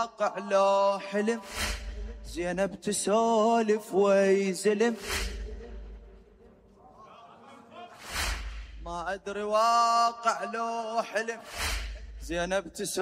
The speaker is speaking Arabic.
واقع لو حلم، زينب تسولف ويزلم، ما أدري واقع لو حلم، زينب تسولف